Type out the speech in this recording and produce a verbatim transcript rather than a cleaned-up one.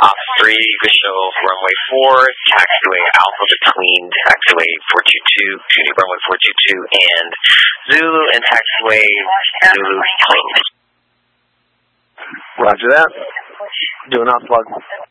Op three, Visual runway four, taxiway Alpha between taxiway four two two, excuse me, runway four two two and Zulu, and taxiway Zulu plane. Roger that. Do an off plug.